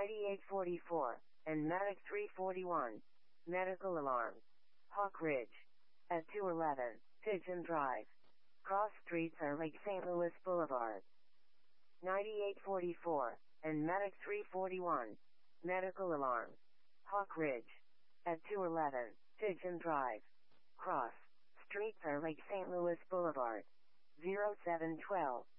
9844, and Medic 341. Medical alarm. Hawk Ridge. At 211, Pigeon Drive. Cross streets are Lake St. Louis Boulevard. 9844, and Medic 341. Medical alarm. Hawk Ridge. At 211, Pigeon Drive. Cross streets are Lake St. Louis Boulevard. 0712,